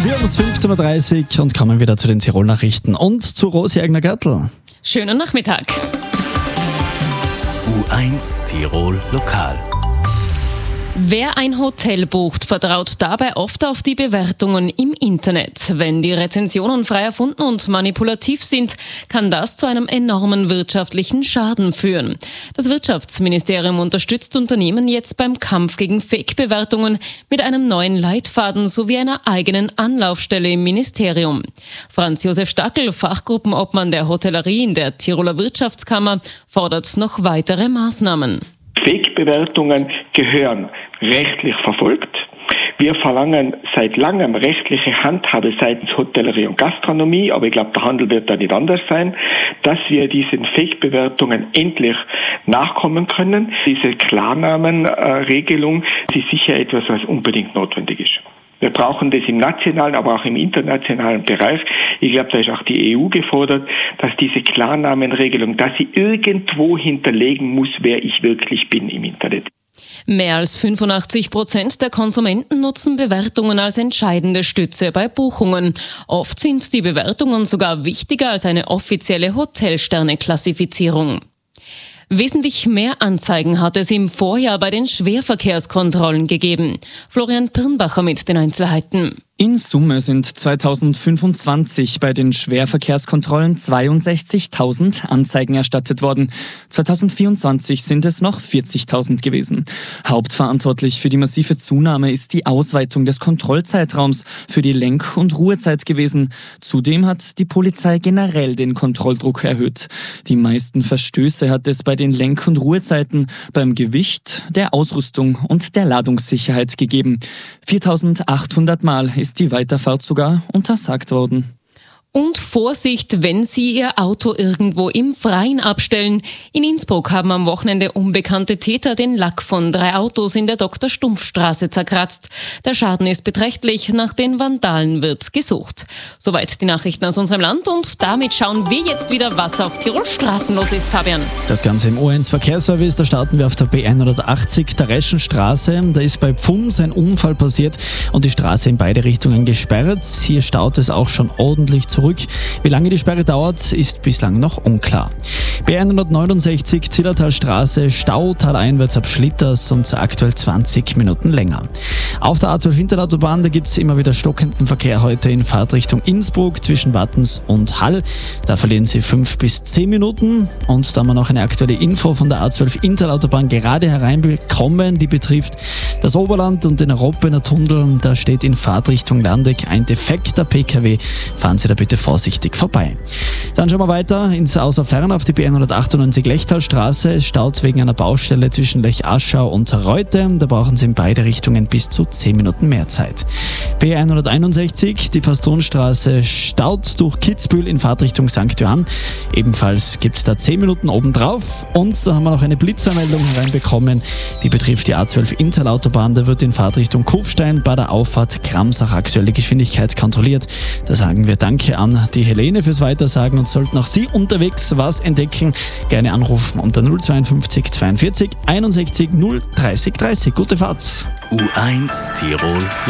Wir haben es 15.30 Uhr und kommen wieder zu den Tirol-Nachrichten und zu Rosi Egner-Görtl. Schönen Nachmittag. U1 Tirol Lokal. Wer ein Hotel bucht, vertraut dabei oft auf die Bewertungen im Internet. Wenn die Rezensionen frei erfunden und manipulativ sind, kann das zu einem enormen wirtschaftlichen Schaden führen. Das Wirtschaftsministerium unterstützt Unternehmen jetzt beim Kampf gegen Fake-Bewertungen mit einem neuen Leitfaden sowie einer eigenen Anlaufstelle im Ministerium. Franz Josef Stackel, Fachgruppenobmann der Hotellerie in der Tiroler Wirtschaftskammer, fordert noch weitere Maßnahmen. Fake-Bewertungen gehören rechtlich verfolgt. Wir verlangen seit langem rechtliche Handhabe seitens Hotellerie und Gastronomie, aber ich glaube, der Handel wird da nicht anders sein, dass wir diesen Fake-Bewertungen endlich nachkommen können. Diese Klarnamenregelung ist sicher etwas, was unbedingt notwendig ist. Wir brauchen das im nationalen, aber auch im internationalen Bereich. Ich glaube, da ist auch die EU gefordert, dass diese Klarnamenregelung, dass sie irgendwo hinterlegen muss, wer ich wirklich bin im Internet. Mehr als 85% der Konsumenten nutzen Bewertungen als entscheidende Stütze bei Buchungen. Oft sind die Bewertungen sogar wichtiger als eine offizielle Hotelsterne-Klassifizierung. Wesentlich mehr Anzeigen hat es im Vorjahr bei den Schwerverkehrskontrollen gegeben. Florian Pirnbacher mit den Einzelheiten. In Summe sind 2025 bei den Schwerverkehrskontrollen 62.000 Anzeigen erstattet worden. 2024 sind es noch 40.000 gewesen. Hauptverantwortlich für die massive Zunahme ist die Ausweitung des Kontrollzeitraums für die Lenk- und Ruhezeit gewesen. Zudem hat die Polizei generell den Kontrolldruck erhöht. Die meisten Verstöße hat es bei den Lenk- und Ruhezeiten, beim Gewicht, der Ausrüstung und der Ladungssicherheit gegeben. 4.800 Mal ist die Weiterfahrt sogar untersagt worden. Und Vorsicht, wenn Sie Ihr Auto irgendwo im Freien abstellen. In Innsbruck haben am Wochenende unbekannte Täter den Lack von 3 Autos in der Dr.-Stumpf-Straße zerkratzt. Der Schaden ist beträchtlich, nach den Vandalen wird gesucht. Soweit die Nachrichten aus unserem Land und damit schauen wir jetzt wieder, was auf Tirol Straßen los ist, Fabian. Das Ganze im U1 Verkehrsservice, da starten wir auf der B180 der Reschenstraße. Da ist bei Pfunds ein Unfall passiert und die Straße in beide Richtungen gesperrt. Hier staut es auch schon ordentlich zurück. Wie lange die Sperre dauert, ist bislang noch unklar. B169 Zillertalstraße, Stau taleinwärts ab Schlitters und aktuell 20 Minuten länger. Auf der A12 Interautobahn, da gibt es immer wieder stockenden Verkehr heute in Fahrtrichtung Innsbruck zwischen Wattens und Hall. Da verlieren Sie 5 bis 10 Minuten. Und da haben wir noch eine aktuelle Info von der A12 Interautobahn gerade hereinbekommen. Die betrifft das Oberland und den Roppener Tunnel. Da steht in Fahrtrichtung Landeck ein defekter PKW. Fahren Sie da bitte vorsichtig vorbei. Dann schauen wir weiter ins Außerfern auf die B198 Lechtalstraße. Es staut wegen einer Baustelle zwischen Lech-Aschau und Reute. Da brauchen Sie in beide Richtungen bis zu 10 Minuten mehr Zeit. B161, die Pastonstraße, staut durch Kitzbühel in Fahrtrichtung St. Johann. Ebenfalls gibt es da 10 Minuten obendrauf. Und dann haben wir noch eine Blitzermeldung hereinbekommen. Die betrifft die A12 Interlautobahn. Da wird in Fahrtrichtung Kufstein bei der Auffahrt Kramsach aktuelle Geschwindigkeit kontrolliert. Da sagen wir Danke an die Helene fürs Weitersagen und sollten auch Sie unterwegs was entdecken, gerne anrufen unter 052 42 61 030 30. Gute Fahrt! U1 Tirol